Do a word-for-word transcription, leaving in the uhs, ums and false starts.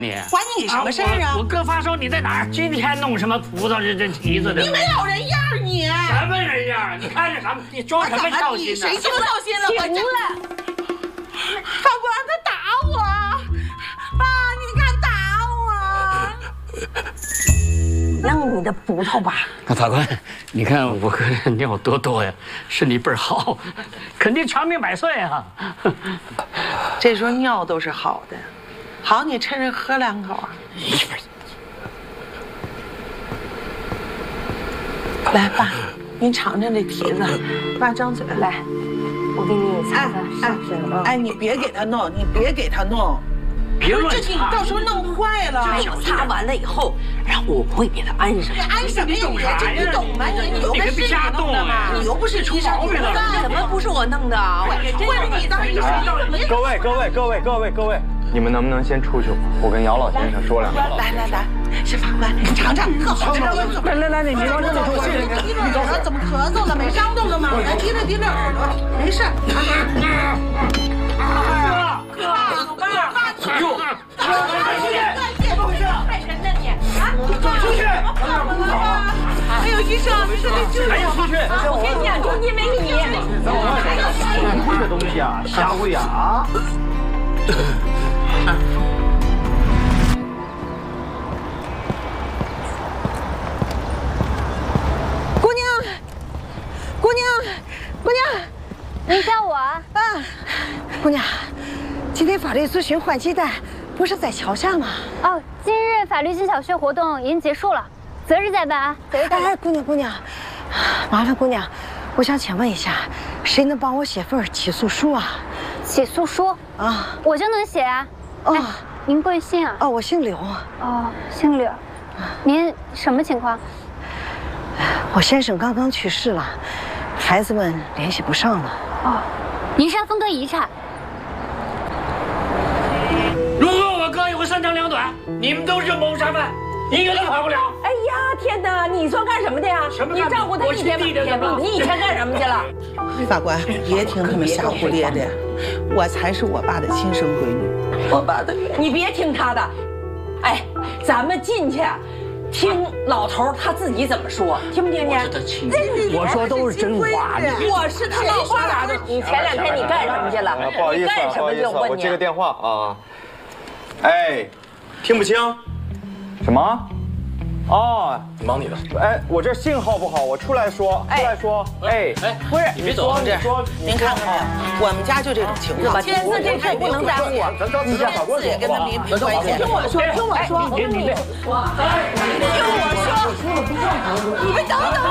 你关你什么事儿啊？ 我哥发烧，你在哪儿？今天弄什么葡萄这这蹄子的？ 你没有人样儿你！ 什么人样？你看着什么？你装什么孝心呢？ 谁就孝心了？我停了！ 法官他打我，爸，你看打我！ 弄你的葡萄吧。 法官，你看我哥尿多多呀，身体倍儿好，肯定长命百岁啊。 这时候尿都是好的。 好，你趁热喝两口啊！来，爸，您尝尝这蹄子。爸，张嘴来，我给你擦擦上身啊！ 哎，你别给他弄，你别给他弄， 别乱这你到时候弄坏了。 擦完了以后，然后我会给他安上。 安什么呀？你这你懂吗？你你又不是你弄的吗？你又不是出毛病了。 怎么不是我弄的？ 会了你当医生。 各位各位各位各位各位。 你们能不能先出去？我跟姚老先生说两句。 来来来，是法官，你尝尝，特好吃。 来来来，你你往这里说。 滴着耳朵，怎么咳嗽了？没伤着了吗？来，滴着滴着耳朵，没事。哥，哥，爸，爸，你哟，怎么回事？太神了你啊！出去！哎呦，医生，你说这救赶紧出去！ 我跟你讲，就因为你。 你会这东西啊，瞎会呀啊！ 姑娘，姑娘，姑娘， 你叫我啊？ 啊，姑娘，今天法律咨询换鸡蛋不是在桥下吗？ 哦，今日法律进小学活动已经结束了，择日再办啊，择日再办。 哎，姑娘，姑娘，麻烦姑娘，我想请问一下，谁能帮我写份起诉书啊？ 起诉书啊， 我就能写啊。 哦， 哎，您贵姓啊？ 哦，我姓柳。 哦，姓柳。您什么情况？ 我先生刚刚去世了，孩子们联系不上了。 哦，您是要分割遗产？ 如果我哥有个三长两短，你们都是谋杀犯，一个都跑不了。 哎呀，天哪！你说干什么的呀？ 什么？ 你照顾他一天两天吗？你以前干什么去了？ 法官，别听他们瞎胡咧咧，我才是我爸的亲生闺女。我爸的， 你别听他的。哎，咱们进去。 听老头他自己怎么说，听不听见？ 我说都是真话。 我是他老爸的。你前两天你干什么去了？ 不好意思，不好意思，我接个电话啊。哎，听不清。什么？哦， 忙你的。 哎，我这信号不好，我出来说，出来说。哎哎， 不是， 你别走， 你说， 您看看，我们家就这种情况。 签字这事不能耽误。 咱着急点，法官也跟他没没关系。 听我说，听我说， 你你你， 听我说，你们等等。